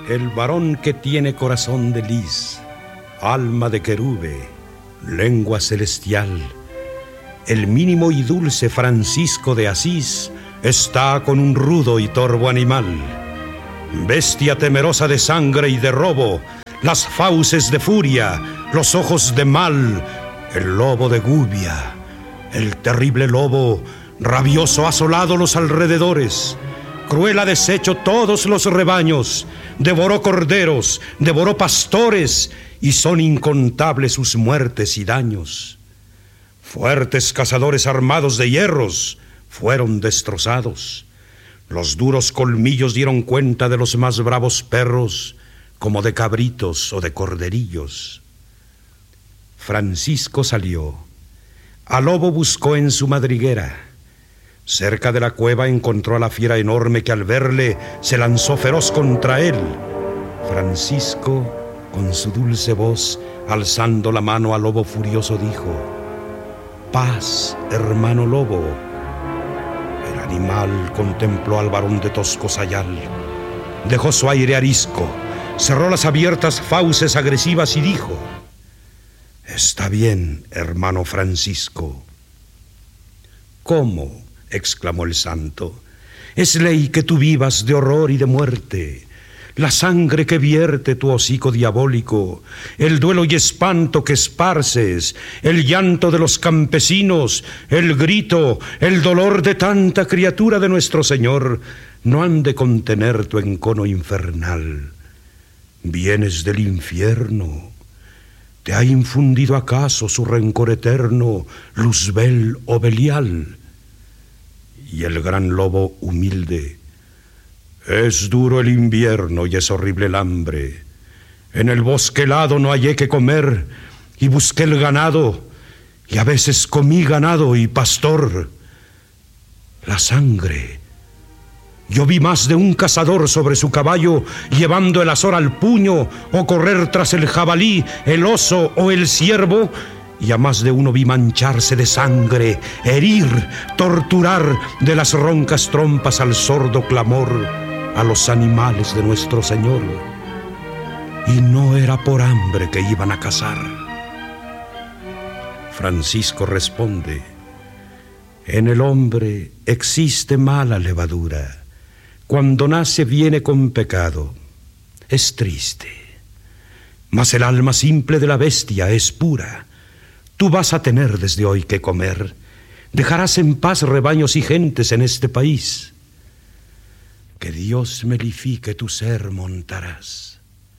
El varón que tiene corazón de lis, alma de querube, lengua celestial, el mínimo y dulce Francisco de Asís está con un rudo y torvo animal. Bestia temerosa de sangre y de robo, las fauces de furia, los ojos de mal, el lobo de Gubia, el terrible lobo, rabioso ha asolado los alrededores. Cruel ha deshecho todos los rebaños, devoró corderos, devoró pastores, y son incontables sus muertes y daños. Fuertes cazadores armados de hierros fueron destrozados. Los duros colmillos dieron cuenta de los más bravos perros, como de cabritos o de corderillos. Francisco salió. Al lobo buscó en su madriguera. Cerca de la cueva encontró a la fiera enorme que al verle se lanzó feroz contra él. Francisco, con su dulce voz, alzando la mano al lobo furioso, dijo: «Paz, hermano lobo». El animal contempló al varón de tosco sayal. Dejó su aire arisco, cerró las abiertas fauces agresivas y dijo: «Está bien, hermano Francisco». «¿Cómo?», exclamó el santo. «Es ley que tú vivas de horror y de muerte. La sangre que vierte tu hocico diabólico, el duelo y espanto que esparces, el llanto de los campesinos, el grito, el dolor de tanta criatura de nuestro Señor, no han de contener tu encono infernal. Vienes del infierno. ¿Te ha infundido acaso su rencor eterno Luzbel o Belial?». Y el gran lobo humilde: «Es duro el invierno y es horrible el hambre. En el bosque helado no hallé que comer, y busqué el ganado, y a veces comí ganado y pastor. La sangre. Yo vi más de un cazador sobre su caballo llevando el azor al puño, o correr tras el jabalí, el oso o el ciervo, y a más de uno vi mancharse de sangre, herir, torturar de las roncas trompas al sordo clamor a los animales de nuestro Señor. Y no era por hambre que iban a cazar». Francisco responde: «En el hombre existe mala levadura. Cuando nace viene con pecado. Es triste. Mas el alma simple de la bestia es pura. Tú vas a tener desde hoy que comer. Dejarás en paz rebaños y gentes en este país. Que Dios melifique tu ser montarás».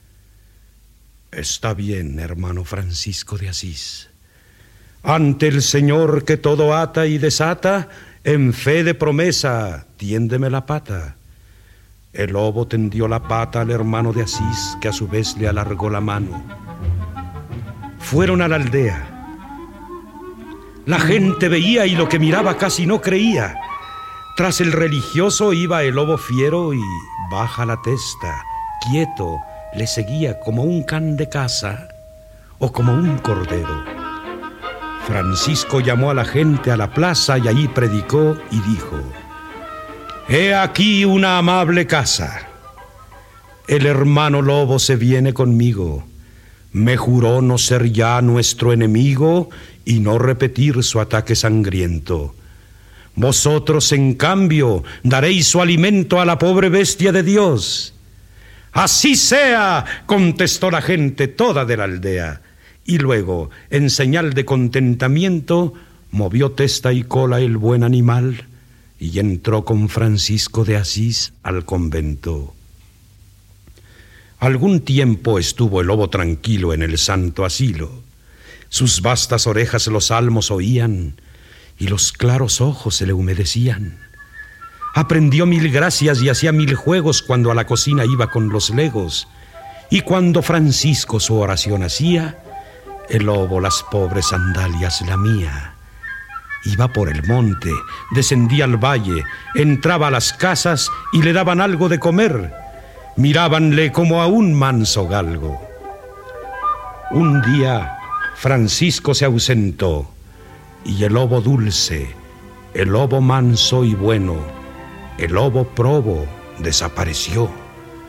«Está bien, hermano Francisco de Asís. Ante el Señor que todo ata y desata, en fe de promesa, tiéndeme la pata». El lobo tendió la pata al hermano de Asís, que a su vez le alargó la mano. Fueron a la aldea. La gente veía y lo que miraba casi no creía. Tras el religioso iba el lobo fiero y, baja la testa, quieto, le seguía como un can de caza o como un cordero. Francisco llamó a la gente a la plaza y allí predicó y dijo: «He aquí una amable casa. El hermano lobo se viene conmigo. Me juró no ser ya nuestro enemigo y no repetir su ataque sangriento. Vosotros, en cambio, daréis su alimento a la pobre bestia de Dios». «Así sea», contestó la gente toda de la aldea. Y luego, en señal de contentamiento, movió testa y cola el buen animal y entró con Francisco de Asís al convento. Algún tiempo estuvo el lobo tranquilo en el santo asilo. Sus vastas orejas los salmos oían y los claros ojos se le humedecían. Aprendió mil gracias y hacía mil juegos cuando a la cocina iba con los legos. Y cuando Francisco su oración hacía, el lobo las pobres sandalias lamía. Iba por el monte, descendía al valle, entraba a las casas y le daban algo de comer. Mirábanle como a un manso galgo. Un día Francisco se ausentó y el lobo dulce, el lobo manso y bueno, el lobo probo desapareció.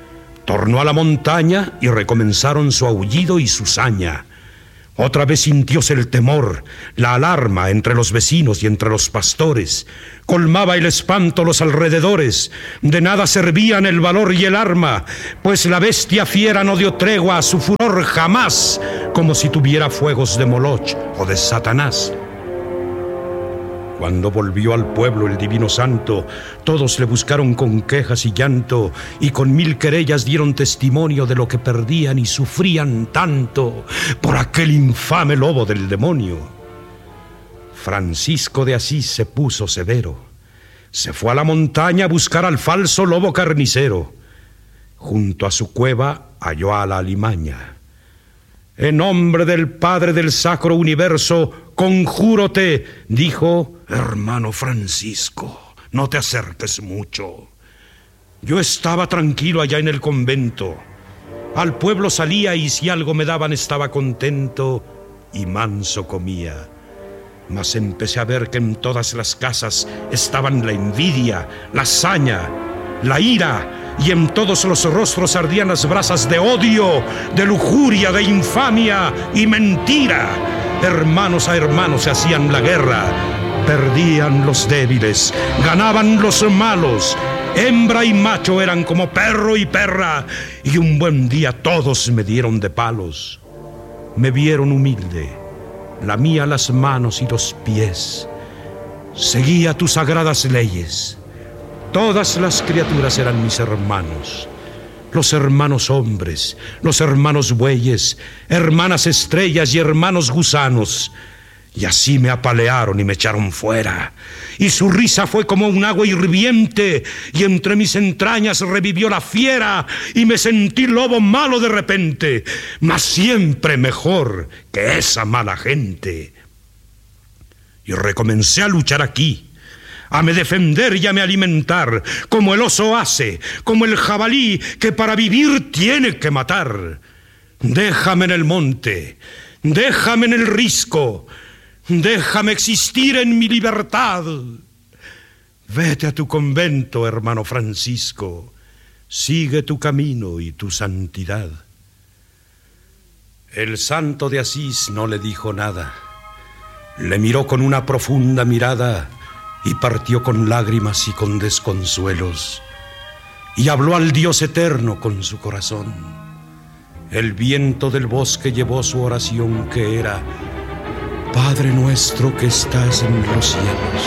Tornó a la montaña y recomenzaron su aullido y su saña. Otra vez sintióse el temor, la alarma entre los vecinos y entre los pastores. Colmaba el espanto los alrededores. De nada servían el valor y el arma, pues la bestia fiera no dio tregua a su furor jamás, como si tuviera fuegos de Moloch o de Satanás. Cuando volvió al pueblo el divino santo, todos le buscaron con quejas y llanto, y con 1000 querellas dieron testimonio de lo que perdían y sufrían tanto por aquel infame lobo del demonio. Francisco de Asís se puso severo. Se fue a la montaña a buscar al falso lobo carnicero. Junto a su cueva halló a la alimaña. En nombre del Padre del Sacro Universo, conjúrote, dijo: hermano Francisco, no te acerques mucho. Yo estaba tranquilo allá en el convento. Al pueblo salía y si algo me daban estaba contento y manso comía. Mas empecé a ver que en todas las casas estaban la envidia, la saña, la ira, y en todos los rostros ardían las brasas de odio, de lujuria, de infamia y mentira. Hermanos a hermanos se hacían la guerra. Perdían los débiles, ganaban los malos. Hembra y macho eran como perro y perra, y un buen día todos me dieron de palos. Me vieron humilde, lamía las manos y los pies, seguía tus sagradas leyes. Todas las criaturas eran mis hermanos, los hermanos hombres, los hermanos bueyes, hermanas estrellas y hermanos gusanos. Y así me apalearon y me echaron fuera. Y su risa fue como un agua hirviente, y entre mis entrañas revivió la fiera, y me sentí lobo malo de repente, mas siempre mejor que esa mala gente. Y recomencé a luchar aquí, a me defender y a me alimentar, como el oso hace, como el jabalí que para vivir tiene que matar. Déjame en el monte, déjame en el risco, déjame existir en mi libertad. Vete a tu convento, hermano Francisco, sigue tu camino y tu santidad. El santo de Asís no le dijo nada. Le miró con una profunda mirada y partió con lágrimas y con desconsuelos, y habló al Dios eterno con su corazón. El viento del bosque llevó su oración, que era: Padre nuestro que estás en los cielos.